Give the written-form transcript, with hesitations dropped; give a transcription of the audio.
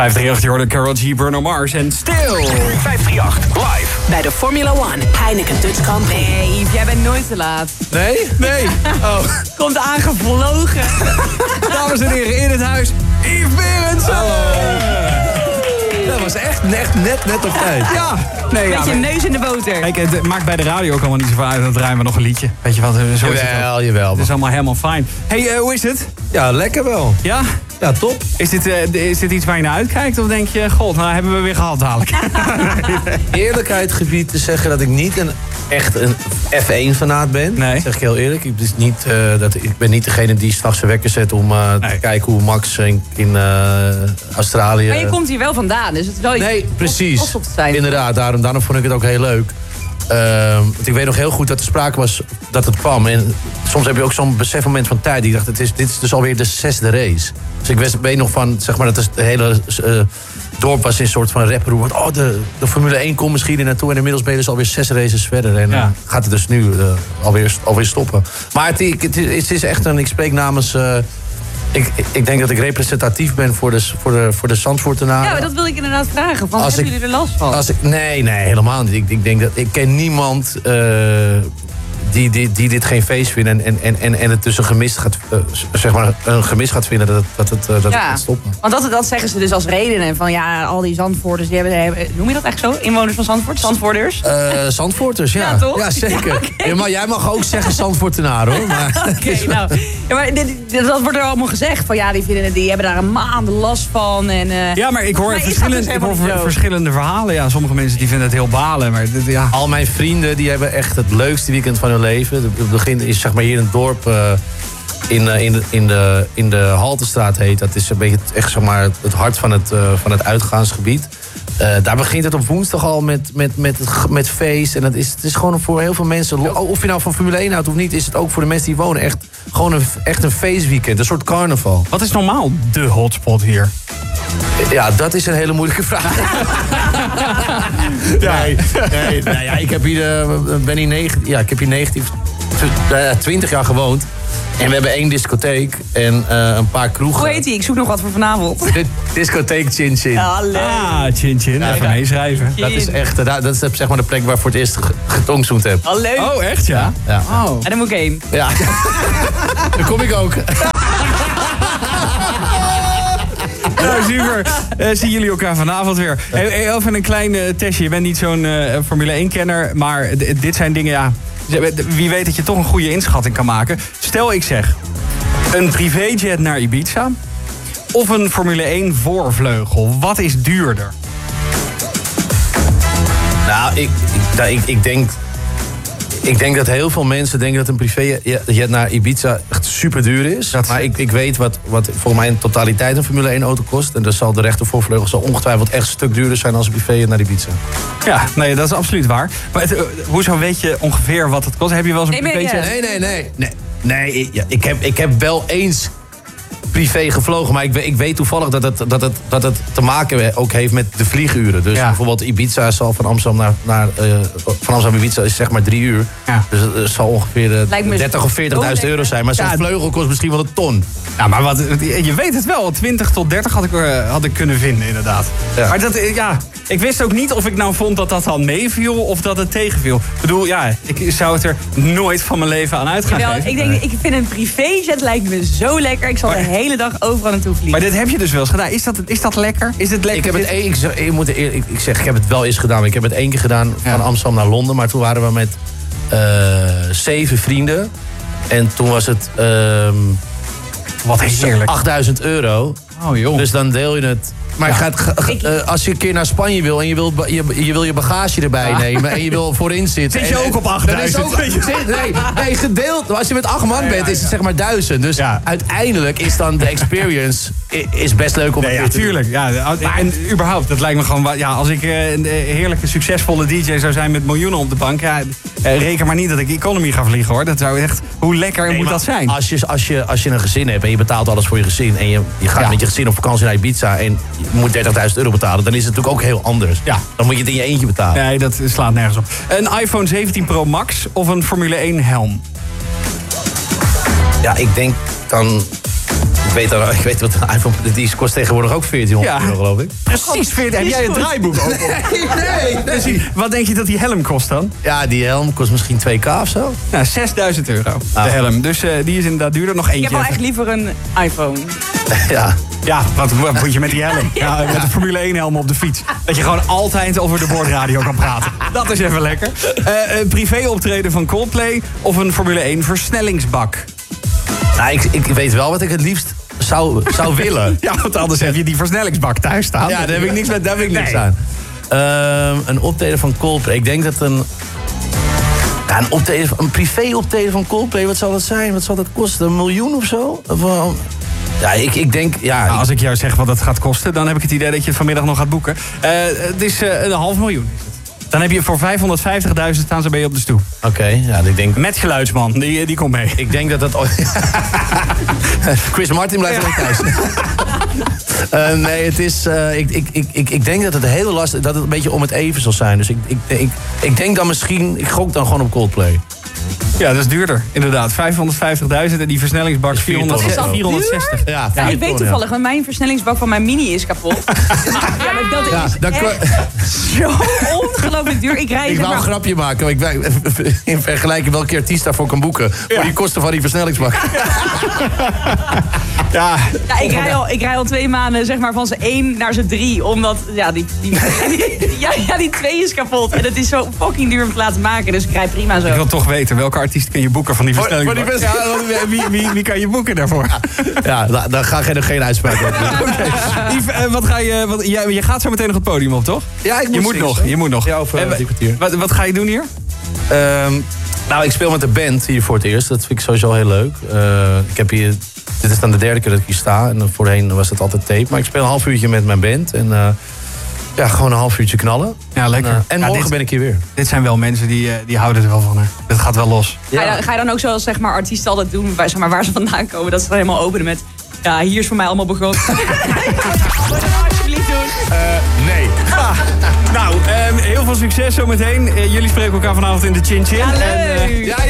538, je hoorde Karol G, Bruno Mars en Still. 538 live. Bij de Formula 1 Heineken Dutch Grand Prix. Nee, Yves, jij bent nooit te laat. Nee? Nee. Oh. Komt aangevlogen. Dames en heren, in het huis, Yves Berends. Dat was echt net op tijd. Ja. Nee, Met je neus in de boter. Kijk, het maakt bij de radio ook allemaal niet zoveel uit. Dan draaien we nog een liedje. Weet je wat? Zo is het Jawel. Het is allemaal helemaal fijn. Hey, hoe is het? Ja, lekker wel. Ja? Ja, top. Is dit iets waar je naar uitkijkt? Of denk je, god, nou hebben we weer gehad dadelijk? Eerlijkheid gebied te zeggen dat ik niet echt een F1-fanaat ben. Nee. Dat zeg ik heel eerlijk. Ik ben niet degene die 's nachts zijn wekker zet om te kijken hoe Max in Australië... Maar je komt hier wel vandaan, dus het is wel iets... Nee, precies. trots op te zijn. Inderdaad, daarom vond ik het ook heel leuk. Want ik weet nog heel goed dat er sprake was dat het kwam. En soms heb je ook zo'n besefmoment van tijd. Ik dacht, dit is dus alweer de 6e race. Dus ik weet nog van, zeg maar, dat het hele dorp was in een soort van rapperoer. Oh, de Formule 1 komt misschien er naartoe. En inmiddels ben je dus alweer 6 races verder. En gaat het dus nu alweer stoppen. Maar het is echt ik spreek namens... Ik denk dat ik representatief ben voor de Zandvoortenaren. Ja, maar dat wil ik inderdaad vragen. Hebben jullie er last van? Nee, helemaal niet. Ik denk dat ik ken niemand die dit geen feest vindt en het dus een gemis gaat vinden dat het gaat stoppen. Want dat zeggen ze dus als reden. En van ja, al die Zandvoorters, die hebben, noem je dat echt zo? Inwoners van Zandvoort? Zandvoorters? Zandvoorters, ja. Ja, toch? Ja, zeker. Ja, okay. Ja, maar jij mag ook zeggen Zandvoortenaar, hoor. Oké, nou. Ja, maar dat wordt er allemaal gezegd. Van ja, die hebben daar een maand last van. En, ja, maar ik hoor verschillende verhalen. Ja, sommige mensen die vinden het heel balen. Maar ja. Al mijn vrienden die hebben echt het leukste weekend van hun leven. Het begin is zeg maar hier een dorp in de Haltestraat heet. Dat is een beetje echt zeg maar het hart van het uitgaansgebied. Daar begint het op woensdag al met feest. En het is gewoon voor heel veel mensen... Of je nou van Formule 1 houdt of niet... is het ook voor de mensen die wonen echt gewoon echt een feestweekend. Een soort carnaval. Wat is normaal de hotspot hier? Ja, dat is een hele moeilijke vraag. Ik heb hier 20 jaar gewoond. En we hebben 1 discotheek en een paar kroegen. Hoe heet die? Ik zoek nog wat voor vanavond. De discotheek Chin Chin. Chin Chin. Even meeschrijven. Dat is echt dat is zeg maar de plek waar ik voor het eerst getongzoend heb. Leuk. Oh, echt ja? Ja. Oh. En daar moet ik heen. Ja. Daar kom ik ook. Nou, super. Zien jullie elkaar vanavond weer. Hey, even een klein testje. Je bent niet zo'n Formule 1-kenner, maar dit zijn dingen, ja... Wie weet dat je toch een goede inschatting kan maken. Stel, ik zeg, een privéjet naar Ibiza of een Formule 1 voorvleugel. Wat is duurder? Nou, ik denk dat heel veel mensen denken dat een privéjet naar Ibiza echt super duur is. Maar ik weet wat volgens mij in totaliteit een Formule 1 auto kost. En dan zal de rechtervoorvleugel zal ongetwijfeld echt een stuk duurder zijn als een privéjet naar Ibiza. Ja, nee, dat is absoluut waar. Maar hoezo weet je ongeveer wat het kost? Heb je wel eens een privéjet? Nee, ik heb wel eens privé gevlogen, maar ik weet toevallig dat het te maken ook heeft met de vlieguren. Dus bijvoorbeeld Ibiza zal van Amsterdam naar Ibiza is zeg maar 3 uur. Ja. Dus het zal ongeveer 30 of 40.000 euro zijn. Maar zo'n vleugel kost misschien wel een ton. Ja, maar je weet het wel. 20 tot 30 had ik kunnen vinden, inderdaad. Ja. Maar ik wist ook niet of ik nou vond dat dan meeviel of dat het tegenviel. Ik bedoel, ik zou het er nooit van mijn leven aan uit gaan geven. Ik vind een privéjet lijkt me zo lekker. Ik zal de hele dag overal naartoe vliegen. Maar dit heb je dus wel eens gedaan. Is dat lekker? Is het lekker? Ik heb het wel eens gedaan. Ik heb het 1 keer gedaan van Amsterdam naar Londen. Maar toen waren we met 7 vrienden. En toen was het... Wat heerlijk. €8.000. Oh joh. Dus dan deel je het... Maar als je een keer naar Spanje wil en je wil je bagage erbij nemen en je wil voorin zitten... Zit je ook op 8.000? Nee, gedeeld. Als je met 8 man bent, is het zeg maar 1000. Dus uiteindelijk is dan de experience is best leuk om te doen. Tuurlijk. Ja, en überhaupt, dat lijkt me gewoon... Ja, als ik een heerlijke, succesvolle DJ zou zijn met miljoenen op de bank... reken maar niet dat ik economy ga vliegen, hoor. Dat zou echt... Hoe lekker moet dat zijn? Als je een gezin hebt en je betaalt alles voor je gezin... en je gaat met je gezin op vakantie naar Ibiza... en je moet €30.000 betalen, dan is het natuurlijk ook heel anders. Ja. Dan moet je het in je eentje betalen. Nee, dat slaat nergens op. Een iPhone 17 Pro Max of een Formule 1 helm? Ja, ik denk dan Ik weet wat een iPhone... Die kost tegenwoordig ook 1400 euro, geloof ik. Precies, 14. Heb jij een draaiboek open? Nee. Wat denk je dat die helm kost dan? Ja, die helm kost misschien 2k of zo. Nou, €6.000. De helm. Dus die is inderdaad duurder. Nog eentje. Ik heb wel echt liever een iPhone. Ja. Ja, wat moet je met die helm? Ja, met de Formule 1 helm op de fiets. Dat je gewoon altijd over de boordradio kan praten. Dat is even lekker. Een privéoptreden van Coldplay of een Formule 1 versnellingsbak? Nou, ik weet wel wat ik het liefst zou willen. Ja, want anders heb je die versnellingsbak thuis staan. Ja, daar heb ik niks aan. Een optreden van Coldplay. Ik denk dat een privé-optreden van Coldplay, wat zal dat zijn? Wat zal dat kosten? 1 miljoen of zo? Ja, ik denk... Ja, nou, als ik jou zeg wat dat gaat kosten, dan heb ik het idee dat je het vanmiddag nog gaat boeken. Het is 500.000. Dan heb je voor 550.000 staan ze bij je op de stoep. Oké, ja, ik denk... Met geluidsman, die komt mee. Ik denk dat Chris Martin blijft wel thuis. Nee, het is... Ik denk dat het heel lastig... Dat het een beetje om het even zal zijn. Dus ik denk dan misschien... Ik gok dan gewoon op Coldplay. Ja, dat is duurder, inderdaad. 550.000 en die versnellingsbak 460. Ja, ik weet toevallig, want mijn versnellingsbak van mijn Mini is kapot. Ja, maar dat is echt zo ongelooflijk duur. Ik wou een grapje maken. In vergelijking welke artiest daarvoor kan boeken. Voor die kosten van die versnellingsbak. Ja, ik rij al 2 maanden zeg maar, van z'n 1 naar z'n 3. Omdat die 2 is kapot. En het is zo fucking duur om te laten maken. Dus ik rij prima zo. Ik wil toch weten, welke artiest kan je boeken van die versnellingsbak? Wie kan je boeken daarvoor? Ja, dan ga ik geen uitspraak hebben. Yves, je gaat zo meteen nog het podium op, toch? Ja, je moet nog. Ja, over 10 kwartier. Wat ga je doen hier? Nou, ik speel met de band hier voor het eerst. Dat vind ik sowieso heel leuk. Ik heb hier... Dit is dan de 3e keer dat ik hier sta. En voorheen was het altijd tape. Maar ik speel een half uurtje met mijn band. En gewoon een half uurtje knallen. Ja, lekker. En morgen ben ik hier weer. Dit zijn wel mensen die houden er wel van. Hè. Dit gaat wel los. Ja. Ga je dan ook zoals zeg maar, artiesten altijd doen... waar ze vandaan komen, dat ze dan helemaal openen met... Ja, hier is voor mij allemaal begroot. Wat alsjeblieft doen? Nee. Nou, heel veel succes zometeen. Jullie spreken elkaar vanavond in de Chin Chin. Ja, leuk.